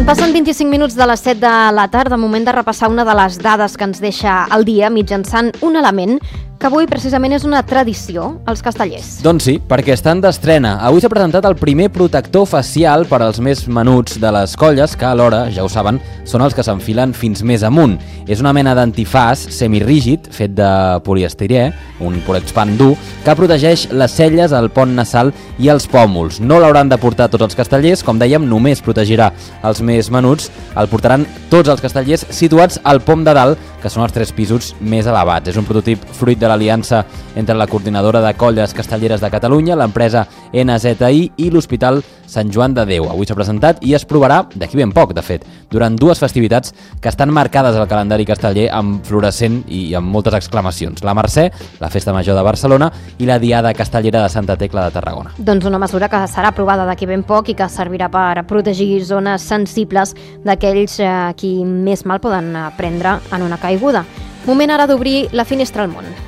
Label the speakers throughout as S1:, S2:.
S1: Passen 25 minuts de les 7 de la tarda, moment de repassar una de les dades que ens deixa el dia mitjançant un element que avui precisament és una tradició, els castellers.
S2: Doncs sí, perquè estan d'estrena. Avui s'ha presentat el primer protector facial per als més menuts de les colles, que alhora, ja ho saben, són els que s'enfilen fins més amunt. És una mena d'antifàs semirígid, fet de poliestirè, un polexpan dur, que protegeix les celles, el pont nasal i els pòmuls. No l'hauran de portar tots els castellers, com dèiem, només protegirà els més menuts. El portaran tots els castellers situats al pom de dalt, que són els 3 pisos més elevats. És un prototip fruit de l'aliança entre la Coordinadora de Colles Castelleres de Catalunya, l'empresa NZI i l'Hospital Sant Joan de Déu. Avui s'ha presentat i es provarà d'aquí ben poc, de fet, durant 2 festivitats que estan marcades al calendari casteller amb fluorescent i amb moltes exclamacions. La Mercè, la Festa Major de Barcelona i la Diada Castellera de Santa Tecla de Tarragona.
S1: Doncs una mesura que serà aprovada d'aquí ben poc i que servirà per protegir zones sensibles d'aquells qui més mal poden prendre en una caiguda. Moment ara d'obrir la finestra al món.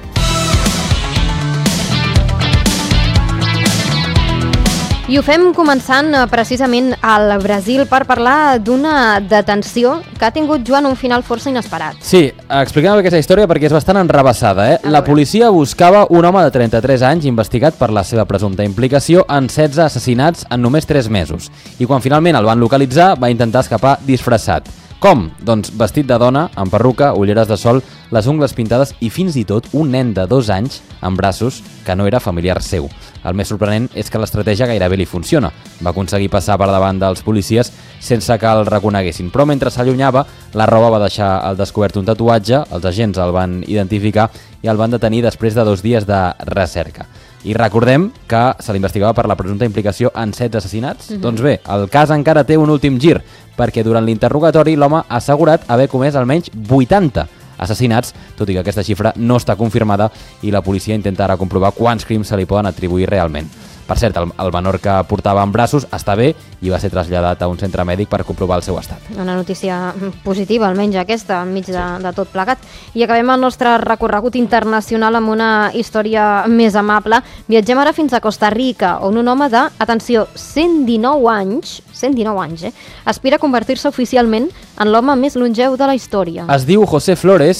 S1: I ho fem començant precisament al Brasil per parlar d'una detenció que ha tingut, Joan, un final força inesperat.
S2: Sí, expliquem aquesta història perquè és bastant enrevessada. La policia buscava un home de 33 anys investigat per la seva presumpta implicació en 16 assassinats en només 3 mesos. I quan finalment el van localitzar va intentar escapar disfressat. Com? Doncs vestit de dona, amb perruca, ulleres de sol, les ungles pintades i fins i tot un nen de 2 anys amb braços que no era familiar seu. El més sorprenent és que l'estratègia gairebé li funciona. Va aconseguir passar per davant dels policies sense que el reconeguessin, però mentre s'allunyava, la roba va deixar al descobert un tatuatge, els agents el van identificar i el van detenir després de 2 dies de recerca. I recordem que se l'investigava per la presumpta implicació en 16 assassinats. Doncs bé, el cas encara té un últim gir, perquè durant l'interrogatori l'home ha assegurat haver comès almenys 80 assassinats, tot i que aquesta xifra no està confirmada i la policia intenta ara comprovar quants crims se li poden atribuir realment. Per cert, el menor que portava en braços està bé i va ser traslladat a un centre mèdic per comprovar el seu estat.
S1: Una notícia positiva, almenys aquesta, enmig de tot plegat. I acabem el nostre recorregut internacional amb una història més amable. Viatgem ara fins a Costa Rica, on un home de, atenció, 119 anys, aspira a convertir-se oficialment en l'home més longeu de la història.
S2: Es diu José Flores